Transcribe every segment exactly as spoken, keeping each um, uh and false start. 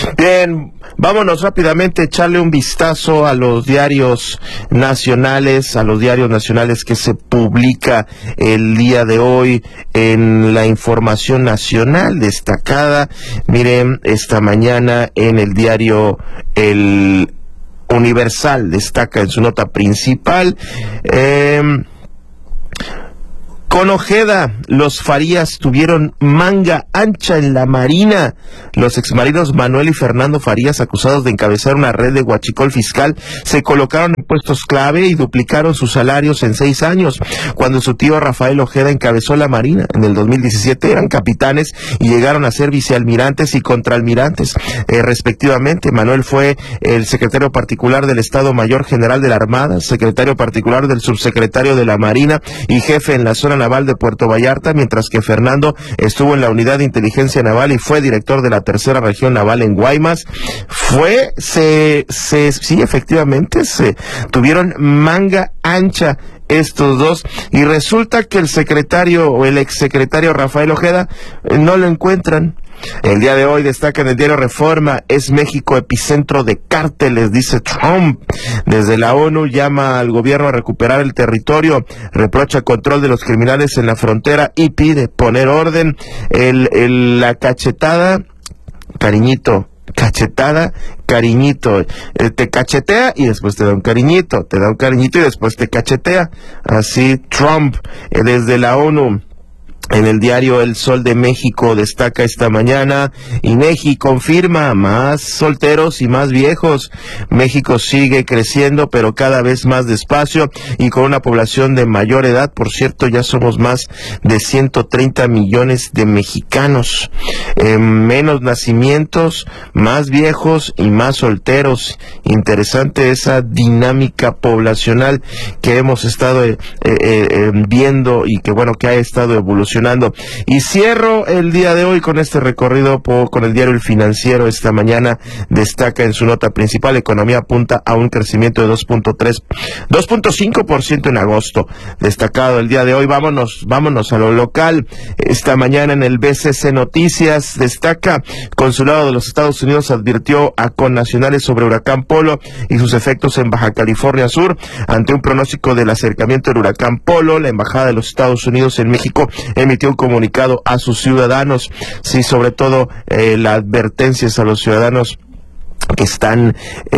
Bien, vámonos rápidamente a echarle un vistazo a los diarios nacionales, a los diarios nacionales que se publica el día de hoy en la información nacional destacada. Miren, esta mañana en el diario El Universal destaca en su nota principal, eh, con Ojeda, los Farías tuvieron manga ancha en la Marina. Los exmarinos Manuel y Fernando Farías, acusados de encabezar una red de huachicol fiscal, se colocaron en puestos clave y duplicaron sus salarios en seis años. Cuando su tío Rafael Ojeda encabezó la Marina en el dos mil diecisiete, eran capitanes y llegaron a ser vicealmirantes y contraalmirantes, eh, respectivamente. Manuel fue el secretario particular del Estado Mayor General de la Armada, secretario particular del subsecretario de la Marina y jefe en la zona naval de Puerto Vallarta, mientras que Fernando estuvo en la Unidad de Inteligencia Naval y fue director de la Tercera Región Naval en Guaymas. Fue, se, se, sí, efectivamente, se tuvieron manga ancha estos dos, y resulta que el secretario o el exsecretario Rafael Ojeda eh, no lo encuentran. El día de hoy destaca en el diario Reforma: es México epicentro de cárteles, dice Trump. Desde la ONU llama al gobierno a recuperar el territorio, reprocha control de los criminales en la frontera y pide poner orden. El, el, la cachetada, cariñito, cachetada, cariñito, eh, te cachetea y después te da un cariñito, te da un cariñito y después te cachetea. Así Trump, eh, desde la ONU. En el diario El Sol de México destaca esta mañana: INEGI confirma más solteros y más viejos. México sigue creciendo, pero cada vez más despacio y con una población de mayor edad. Por cierto, ya somos más de ciento treinta millones de mexicanos. Eh, menos nacimientos, más viejos y más solteros. Interesante esa dinámica poblacional que hemos estado eh, eh, eh, viendo y que, bueno, que ha estado evolucionando. Y cierro el día de hoy con este recorrido por, con el diario El Financiero. Esta mañana destaca en su nota principal: economía apunta a un crecimiento de dos punto tres, dos punto cinco por ciento en agosto. Destacado el día de hoy. Vámonos, vámonos a lo local. Esta mañana en el B C C Noticias destaca: Consulado de los Estados Unidos advirtió a connacionales sobre huracán Polo y sus efectos en Baja California Sur. Ante un pronóstico del acercamiento del huracán Polo, la Embajada de los Estados Unidos en México emitió un comunicado a sus ciudadanos. Sí, sobre todo eh, la advertencia a los ciudadanos que están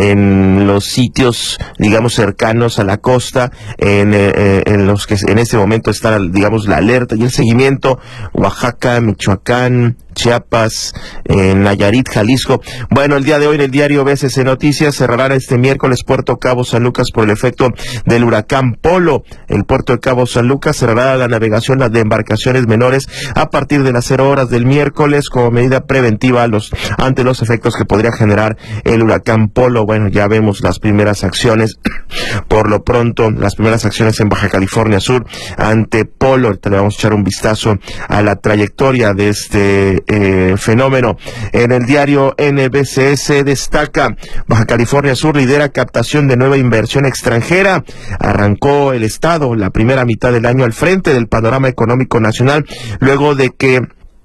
en los sitios, digamos, cercanos a la costa, en, eh, en los que en este momento está, digamos, la alerta y el seguimiento: Oaxaca, Michoacán, Chiapas, en Nayarit, Jalisco. Bueno, el día de hoy en el diario B C C Noticias: cerrará este miércoles Puerto Cabo San Lucas por el efecto del huracán Polo. El puerto de Cabo San Lucas cerrará la navegación de embarcaciones menores a partir de las cero horas del miércoles como medida preventiva a los, ante los efectos que podría generar el huracán Polo. Bueno, ya vemos las primeras acciones. Por lo pronto, las primeras acciones en Baja California Sur ante Polo. Ahorita le vamos a echar un vistazo a la trayectoria de este Eh, fenómeno. En el diario N B C S destaca: Baja California Sur lidera captación de nueva inversión extranjera. Arrancó el Estado la primera mitad del año al frente del panorama económico nacional, luego de que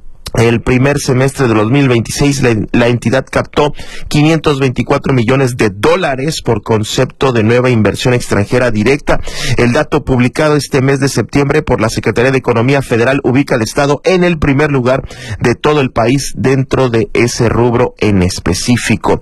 el primer semestre de dos mil veintiséis la, la entidad captó quinientos veinticuatro millones de dólares por concepto de nueva inversión extranjera directa. El dato publicado este mes de septiembre por la Secretaría de Economía Federal ubica al Estado en el primer lugar de todo el país dentro de ese rubro en específico.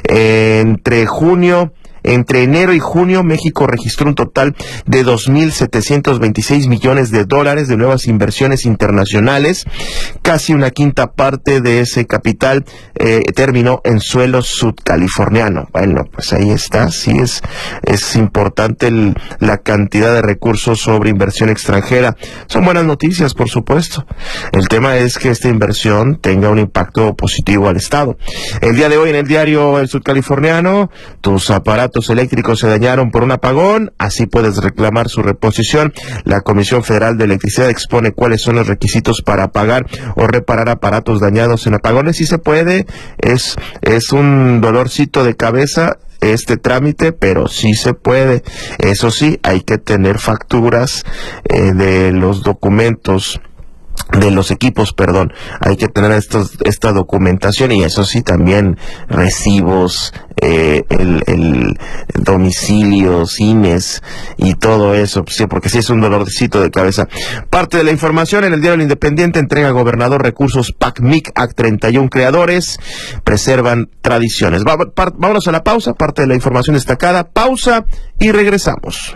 Eh, entre junio Entre enero y junio, México registró un total de dos mil setecientos veintiséis millones de dólares de nuevas inversiones internacionales. Casi una quinta parte de ese capital eh, terminó en suelo sudcaliforniano. Bueno, pues ahí está. Sí, es, es importante el, la cantidad de recursos sobre inversión extranjera. Son buenas noticias, por supuesto. El tema es que esta inversión tenga un impacto positivo al Estado. El día de hoy en el diario El Sudcaliforniano: tus aparatos eléctricos se dañaron por un apagón, así puedes reclamar su reposición. La Comisión Federal de Electricidad expone cuáles son los requisitos para apagar o reparar aparatos dañados en apagones. Sí se puede, es, es un dolorcito de cabeza este trámite, pero sí se puede. Eso sí, hay que tener facturas eh, de los documentos de los equipos, perdón, hay que tener estos, esta documentación y eso sí también recibos, eh, el, el domicilio, cines y todo eso, sí, porque sí es un dolorcito de cabeza. Parte de la información en el diario El Independiente: entrega gobernador recursos P A C M I C a treinta y uno creadores, preservan tradiciones. Va, par, vámonos a la pausa, parte de la información destacada, pausa y regresamos.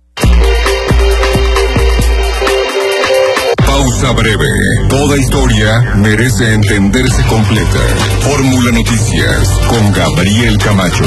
Pausa breve. Toda historia merece entenderse completa. Fórmula Noticias con Gabriel Camacho.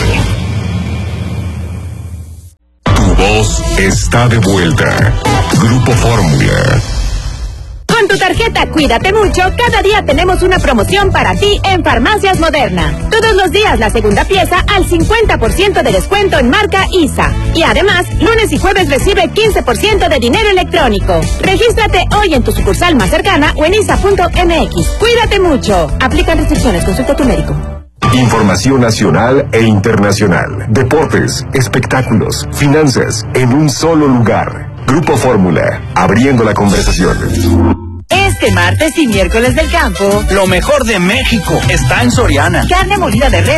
Tu voz está de vuelta. Grupo Fórmula. Con tu tarjeta Cuídate Mucho, cada día tenemos una promoción para ti en Farmacias Moderna. Todos los días la segunda pieza al cincuenta por ciento de descuento en marca I S A. Y además, lunes y jueves recibe quince por ciento de dinero electrónico. Regístrate hoy en tu sucursal más cercana o en isa punto eme equis. Cuídate Mucho. Aplican restricciones, consulta a tu médico. Información nacional e internacional. Deportes, espectáculos, finanzas, en un solo lugar. Grupo Fórmula, abriendo la conversación. Este martes y miércoles del campo, lo mejor de México está en Soriana. Carne molida de res